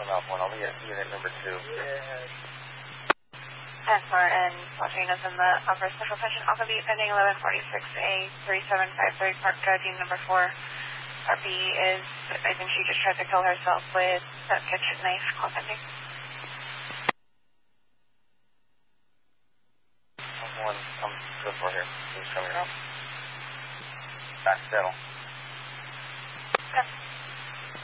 Alpha 1. I'll be at unit number 2. Yeah. 10-4 and Los in the upper special pension Alpha B pending 1146A 3753 Park Drive, unit number 4. RB is, I think she just tried to kill herself with that kitchen knife. Call pending. One, I'm good for here. He's coming up. Back still. Okay.